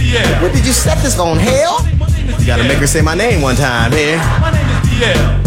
DL. What did you set this on, hell? You gotta make her say my name one time here. My name is DL.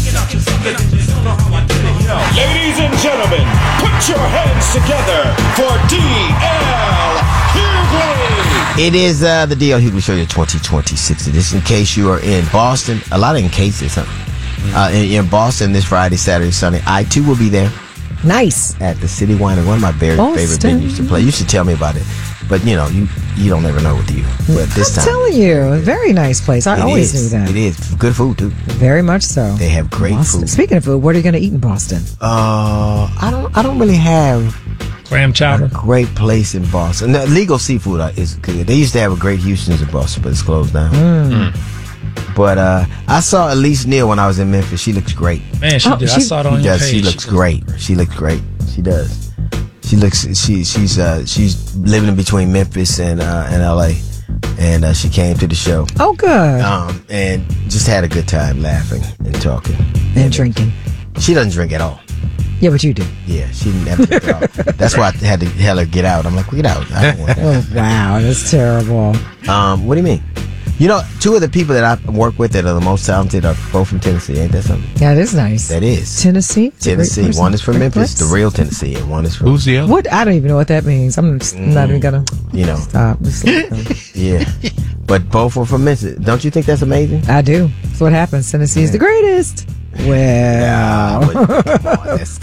Ladies and gentlemen, put your hands together for DL Hughley. It is the DL Hughley Show, your 2026 edition. In case you are in Boston, a lot of in cases, huh? In Boston this Friday, Saturday, Sunday, I too will be there. Nice. At the City Winery, one of my very favorite venues to play. You should tell me about it. But, you know, you don't ever know with you. But this time. I'm telling you, very nice place. I always knew that. It is. Good food, too. Very much so. They have great Boston. food. Speaking of food, what are you going to eat in Boston? I don't really have clam chowder. a great place in Boston. No, Legal Seafood is good. They used to have a great Houston's in Boston, but it's closed down. But I saw Elise Neal when I was in Memphis. She looks great. Man, she did. I saw it on your page. She looks great. She looks great. She does. She looks. She's living in between Memphis and LA, and she came to the show. Oh, good. And just had a good time laughing and talking and drinking. She doesn't drink at all. Yeah, but you do. Yeah, she didn't have to drink at all. That's why I had to tell her get out. I'm like, get out. I don't want that. Oh, wow, that's terrible. What do you mean? You know, two of the people that I work with that are the most talented are both from Tennessee. Ain't that something? That is nice. That is. Tennessee? Tennessee. One is from Memphis, the real Tennessee, and one is from... Who's the other? What? I don't even know what that means. I'm just not even going to stop. Just yeah. But both are from Memphis. Don't you think that's amazing? I do. That's what happens. Tennessee is the greatest. Well. Come on, that's...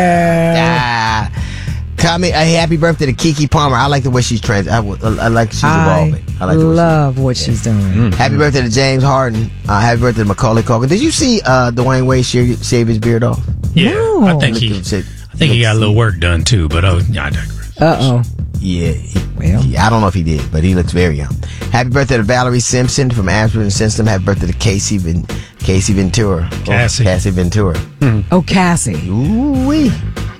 Hey, happy birthday to Keke Palmer. I like the way she's I like she's evolving. I like love what she's doing. Happy birthday to James Harden. Happy birthday to Macaulay Culkin. Did you see Dwayne Wade shave his beard off? Yeah, No. I think he got a little work done too. But I digress. Uh-oh. Yeah, I don't know if he did, but he looks very young. Happy birthday to Valerie Simpson from Ashford and Simpson. Happy birthday to Casey Ventura. Cassie Ventura. Oh, Cassie. Ooh-wee.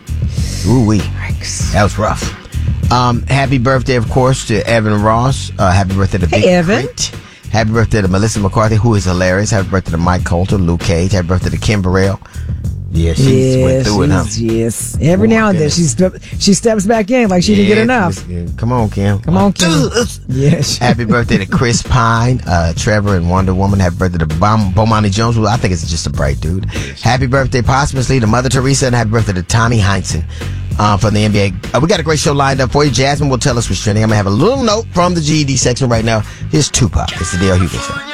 That was rough. Happy birthday, of course, to Evan Ross. Happy birthday to Big Evan. Crit. Happy birthday to Melissa McCarthy, who is hilarious. Happy birthday to Mike Coulter, Luke Cage. Happy birthday to Kim Burrell. Yeah, she went through it, huh? Yes. Every now and then she steps back in like she didn't get enough. Come on, Kim. Come on, Kim. Yes. Happy birthday to Chris Pine, Trevor, and Wonder Woman. Happy birthday to Bomani Jones, who I think is just a bright dude. Happy birthday, posthumously, to Mother Teresa, and happy birthday to Tommy Heinsohn from the NBA. We got a great show lined up for you. Jasmine will tell us what's trending. I'm going to have a little note from the GED section right now. Here's Tupac. It's the DL Hughley Show.